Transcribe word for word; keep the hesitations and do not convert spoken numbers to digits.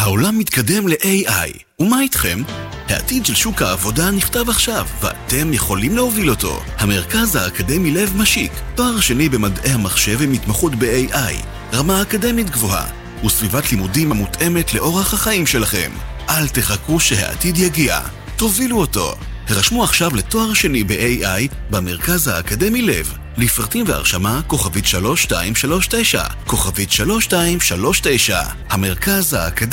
העולם מתקדם ל-איי איי, ומה איתכם? העתיד של שוק העבודה נכתב עכשיו, ואתם יכולים להוביל אותו. המרכז האקדמי לב משיק, תואר שני במדעי המחשב ומתמחות ב-איי איי, רמה אקדמית גבוהה, וסביבת לימודים המותאמת לאורח החיים שלכם. אל תחכו שהעתיד יגיע, תובילו אותו. הרשמו עכשיו לתואר שני ב-איי איי במרכז האקדמי לב. לפרטים והרשמה כוכבית שלוש שתיים שלוש תשע, כוכבית שלוש שתיים שלוש תשע. המרכז האקדמי